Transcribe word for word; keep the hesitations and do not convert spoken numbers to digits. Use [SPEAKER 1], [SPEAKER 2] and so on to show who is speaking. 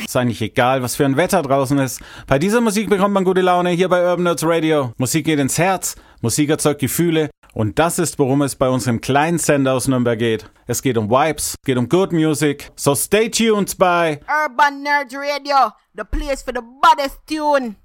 [SPEAKER 1] Ist eigentlich egal, was für ein Wetter draußen ist. Bei dieser Musik bekommt man gute Laune hier bei Urban Nerds Radio. Musik geht ins Herz, Musik erzeugt Gefühle. Und das ist, worum es bei unserem kleinen Sender aus Nürnberg geht. Es geht um Vibes, es geht um Good Music. So stay tuned bei
[SPEAKER 2] Urban Nerds Radio, the place for the baddest tune.